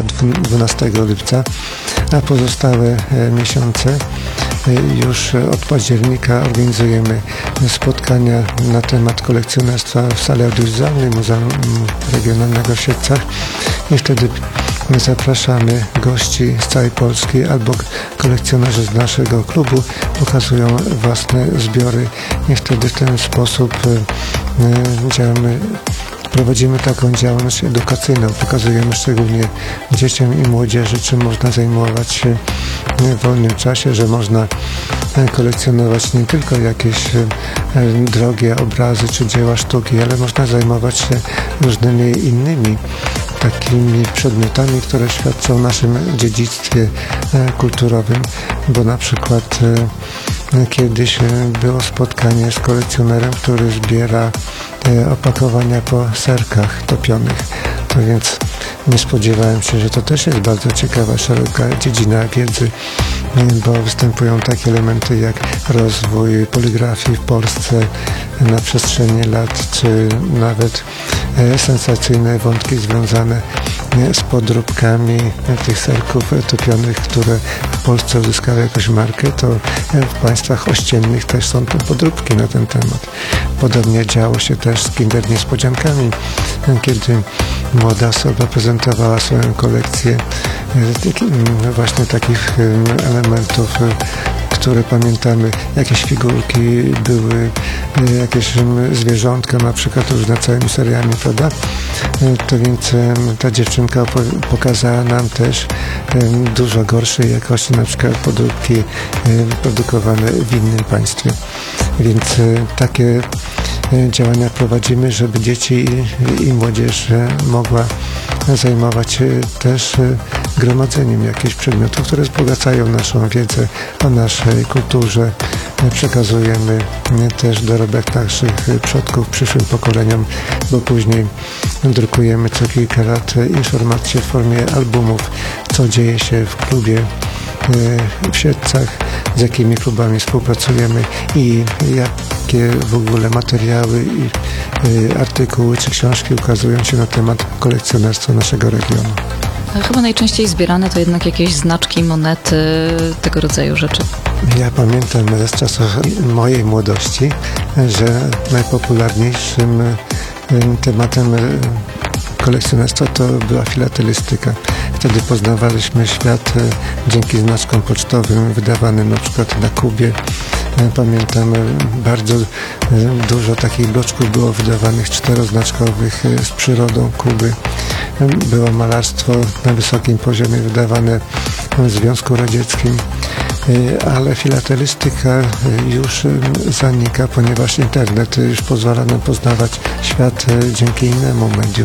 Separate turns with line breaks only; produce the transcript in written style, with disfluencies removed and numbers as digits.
12 lipca, a pozostałe miesiące już od października organizujemy spotkania na temat kolekcjonerstwa w sali audiowizualnej Muzeum Regionalnego w Siedlcach i wtedy zapraszamy gości z całej Polski albo kolekcjonerzy z naszego klubu pokazują własne zbiory i wtedy w ten sposób prowadzimy taką działalność edukacyjną. Pokazujemy szczególnie dzieciom i młodzieży, czym można zajmować się w wolnym czasie, że można kolekcjonować nie tylko jakieś drogie obrazy czy dzieła sztuki, ale można zajmować się różnymi innymi takimi przedmiotami, które świadczą o naszym dziedzictwie kulturowym, bo na przykład kiedyś było spotkanie z kolekcjonerem, który zbiera opakowania po serkach topionych. To więc nie spodziewałem się, że to też jest bardzo ciekawa, szeroka dziedzina wiedzy, bo występują takie elementy jak rozwój poligrafii w Polsce na przestrzeni lat, czy nawet sensacyjne wątki związane z podróbkami tych serków topionych, które w Polsce uzyskały jakąś markę, to w państwach ościennych też są to podróbki na ten temat. Podobnie działo się też z Kinder Niespodziankami, kiedy młoda osoba prezentowała swoją kolekcję właśnie takich elementów, które pamiętamy, jakieś figurki były, jakieś zwierzątka na przykład różne całymi seriami, prawda? To więc ta dziewczynka pokazała nam też dużo gorszej jakości na przykład podróbki produkowane w innym państwie. Więc takie działania prowadzimy, żeby dzieci i młodzież mogła zajmować się też gromadzeniem jakichś przedmiotów, które wzbogacają naszą wiedzę o naszej kulturze. Przekazujemy też dorobek naszych przodków przyszłym pokoleniom, bo później drukujemy co kilka lat informacje w formie albumów, co dzieje się w klubie w Siedlcach, z jakimi klubami współpracujemy i jakie w ogóle materiały i artykuły czy książki ukazują się na temat kolekcjonerstwa naszego regionu.
Chyba najczęściej zbierane to jednak jakieś znaczki, monety, tego rodzaju rzeczy.
Ja pamiętam z czasów mojej młodości, że najpopularniejszym tematem kolekcjonerstwa to była filatelistyka. Wtedy poznawaliśmy świat dzięki znaczkom pocztowym wydawanym na przykład na Kubie. Pamiętam, bardzo dużo takich bloczków było wydawanych czteroznaczkowych z przyrodą Kuby. Było malarstwo na wysokim poziomie wydawane w Związku Radzieckim, ale filatelistyka już zanika, ponieważ internet już pozwala nam poznawać świat dzięki innemu medium.